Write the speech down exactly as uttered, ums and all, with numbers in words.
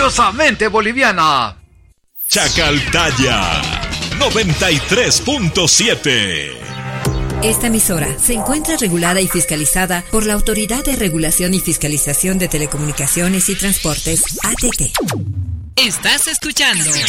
orgullosamente boliviana. Chacaltaya noventa y tres punto siete. Esta emisora se encuentra regulada y fiscalizada por la Autoridad de Regulación y Fiscalización de Telecomunicaciones y Transportes, A T T. Estás escuchando